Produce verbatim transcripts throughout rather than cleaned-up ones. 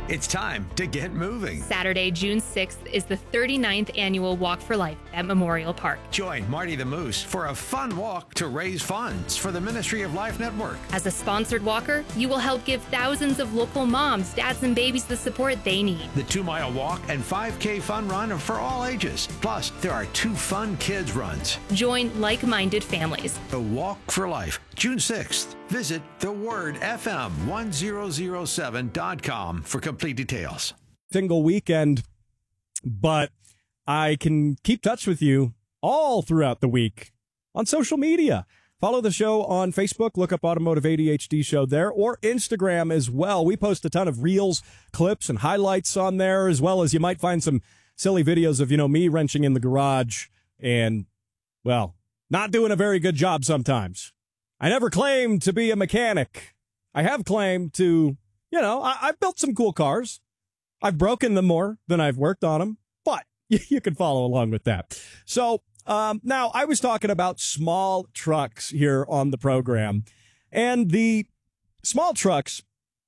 It's time to get moving. Saturday, June sixth is the thirty-ninth annual Walk for Life at Memorial Park. Join Marty the Moose for a fun walk to raise funds for the Ministry of Life Network. As a sponsored walker, you will help give thousands of local moms, dads, and babies the support they need. The two-mile walk and five K fun run are for all ages. Plus, there are two fun kids runs. Join like-minded families. The Walk for Life, June sixth. Visit the word F M one thousand seven dot com for complete details. Single weekend, but I can keep touch with you all throughout the week on social media. Follow the show on Facebook, look up Automotive A D H D Show there, or Instagram as well. We post a ton of reels, clips, and highlights on there, as well as you might find some silly videos of, you know, me wrenching in the garage and, well, not doing a very good job sometimes. I never claimed to be a mechanic. I have claimed to, you know, I, I've built some cool cars. I've broken them more than I've worked on them, but you, you can follow along with that. So um, now I was talking about small trucks here on the program, and the small trucks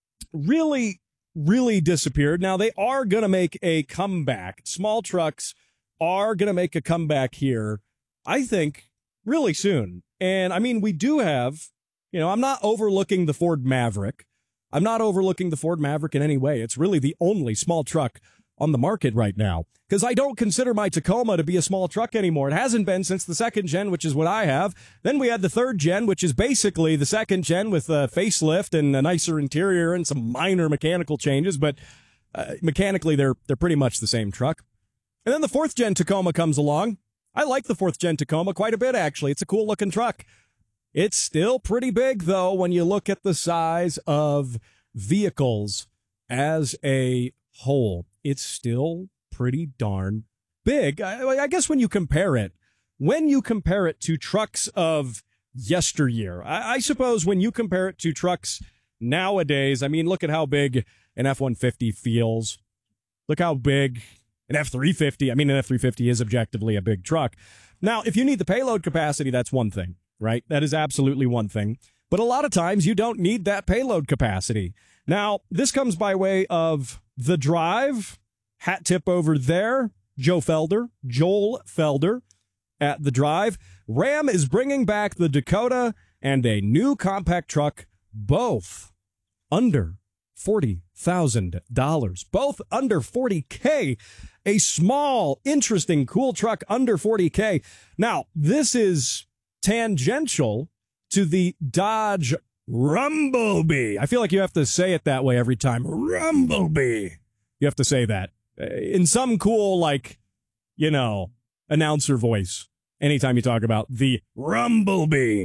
really, really disappeared. Now they are going to make a comeback. Small trucks are going to make a comeback here, I think, really soon. And I mean, we do have, you know, I'm not overlooking the Ford Maverick. I'm not overlooking the Ford Maverick in any way. It's really the only small truck on the market right now, because I don't consider my Tacoma to be a small truck anymore. It hasn't been since the second gen, which is what I have. Then we had the third gen, which is basically the second gen with a facelift and a nicer interior and some minor mechanical changes. But uh, mechanically, they're they're pretty much the same truck. And then the fourth gen Tacoma comes along. I like the fourth gen Tacoma quite a bit, actually. It's a cool looking truck. It's still pretty big, though, when you look at the size of vehicles as a whole. It's still pretty darn big. I, I guess when you compare it, when you compare it to trucks of yesteryear, I, I suppose when you compare it to trucks nowadays, I mean, look at how big an F one fifty feels. Look how big an F three fifty, I mean, an F three fifty is objectively a big truck. Now, if you need the payload capacity, that's one thing, right? That is absolutely one thing. But a lot of times you don't need that payload capacity. Now, this comes by way of The Drive. Hat tip over there. Joe Felder, Joel Felder at The Drive. Ram is bringing back the Dakota and a new compact truck, both under forty thousand dollars, both under forty K. A small, interesting, cool truck under forty K. Now, this is tangential to the Dodge Rumblebee. I feel like you have to say it that way every time. Rumblebee. You have to say that in some cool, like, you know, announcer voice anytime you talk about the Rumblebee.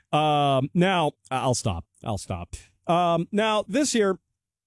Um, now, I'll stop. I'll stop. Um, now, this here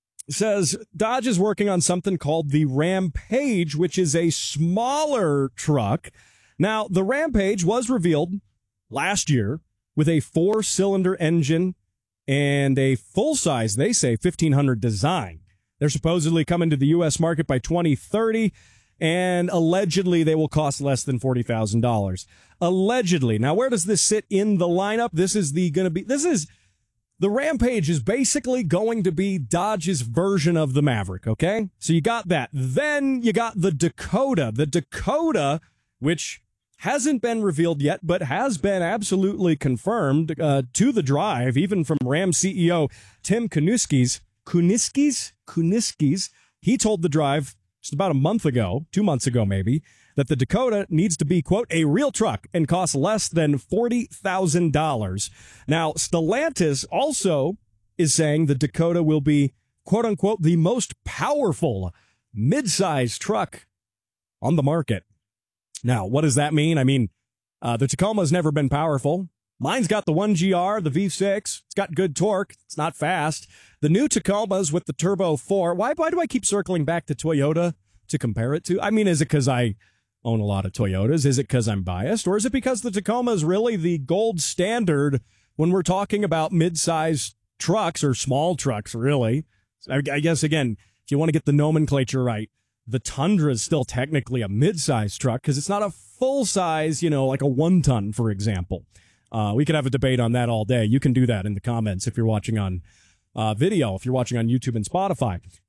says Dodge is working on something called the Rampage, which is a smaller truck. Now, the Rampage was revealed last year with a four-cylinder engine and a full-size, they say, fifteen hundred design. They're supposedly coming to the U S market by twenty thirty, and allegedly they will cost less than forty thousand dollars. Allegedly. Now, where does this sit in the lineup? This is the going to be, this is, the Rampage is basically going to be Dodge's version of the Maverick, okay? So you got that. Then you got the Dakota. The Dakota, which hasn't been revealed yet, but has been absolutely confirmed uh, to The Drive, even from Ram C E O Tim Kuniskis. Kuniskis? Kuniskis. He told The Drive just about a month ago, two months ago maybe, that the Dakota needs to be, quote, a real truck and cost less than forty thousand dollars. Now, Stellantis also is saying the Dakota will be, quote unquote, the most powerful mid-size truck on the market. Now, what does that mean? I mean, uh, the Tacoma's never been powerful. Mine's got the one G R, the V six. It's got good torque. It's not fast. The new Tacomas with the Turbo four. Why, why do I keep circling back to Toyota to compare it to? I mean, is it because I own a lot of Toyotas? Is it because I'm biased? Or is it because the Tacoma is really the gold standard when we're talking about mid-size trucks or small trucks, really? I, I guess, again, if you want to get the nomenclature right, the Tundra is still technically a mid-size truck because it's not a full-size, you know, like a one-ton, for example. Uh, we could have a debate on that all day. You can do that in the comments if you're watching on uh, video, if you're watching on YouTube and Spotify.